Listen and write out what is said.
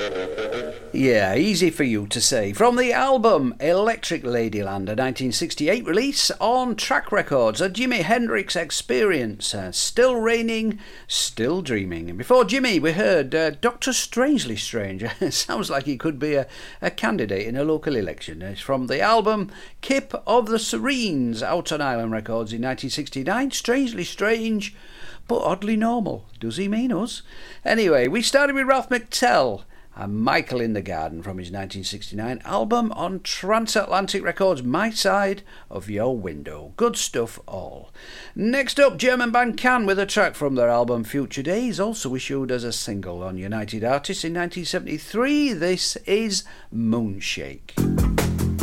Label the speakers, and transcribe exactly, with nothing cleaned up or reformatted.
Speaker 1: Yeah, easy for you to say. From the album Electric Ladyland, a nineteen sixty-eight release on Track Records, a Jimi Hendrix Experience. Uh, still raining, still dreaming. And before Jimmy, we heard uh, Doctor Strangely Strange. Sounds like he could be a, a candidate in a local election. It's from the album Kip of the Serenes, out on Island Records in nineteen sixty-nine. Strangely strange, but oddly normal. Does he mean us? Anyway, we started with Ralph McTell and Michael in the Garden from his nineteen sixty-nine album on Transatlantic Records, My Side of Your Window. Good stuff all. Next up, German band Can with a track from their album Future Days, also issued as a single on United Artists in nineteen seventy-three. This is Moonshake.